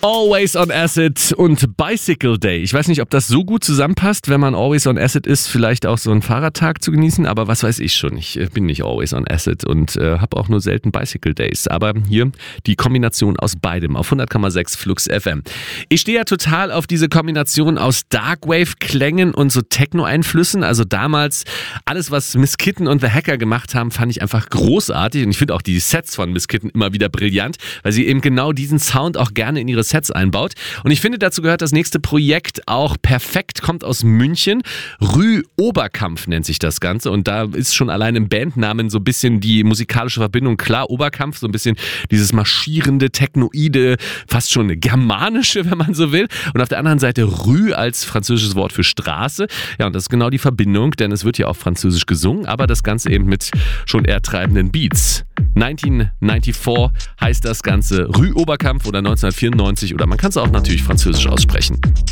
Always on Acid und Bicycle Day. Ich weiß nicht, ob das so gut zusammenpasst, wenn man Always on Acid ist, vielleicht auch so einen Fahrradtag zu genießen, aber was weiß ich schon. Ich bin nicht Always on Acid und habe auch nur selten Bicycle Days. Aber hier die Kombination aus beidem auf 100,6 Flux FM. Ich stehe ja total auf diese Kombination aus Darkwave-Klängen und so Techno-Einflüssen. Also damals alles, was Miss Kitten und The Hacker gemacht haben, fand ich einfach großartig. Und ich finde auch die Sets von Miss Kitten immer wieder brillant, weil sie eben genau diesen Sound auch gerne in ihre Sets einbaut. Und ich finde, dazu gehört das nächste Projekt auch perfekt, kommt aus München. Rü Oberkampf nennt sich das Ganze. Und da ist schon allein im Bandnamen so ein bisschen die musikalische Verbindung klar. Oberkampf, so ein bisschen dieses marschierende, technoide, fast schon germanische, wenn man so will. Und auf der anderen Seite Rü als französisches Wort für Straße. Ja, und das ist genau die Verbindung, denn es wird ja auf Französisch gesungen, aber das Ganze eben mit schon eher treibenden Beats. 1994 heißt das Ganze Rü Oberkampf oder 1994 oder man kann es auch natürlich französisch aussprechen.